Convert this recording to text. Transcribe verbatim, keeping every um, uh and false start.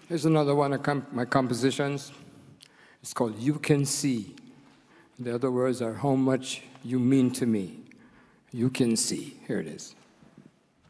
Here's another one of comp- my compositions. It's called You Can See. The other words are how much you mean to me. You can see. Here it is.